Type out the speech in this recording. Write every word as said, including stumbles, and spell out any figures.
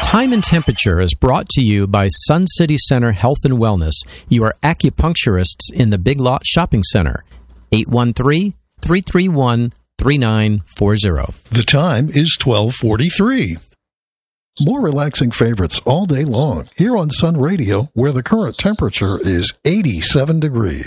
Time and Temperature is brought to you by Sun City Center Health and Wellness, your acupuncturists in the Big Lot Shopping Center. eight one three, three three one, three nine four zero. The time is twelve forty-three. More relaxing favorites all day long here on Sun Radio, where the current temperature is eighty-seven degrees.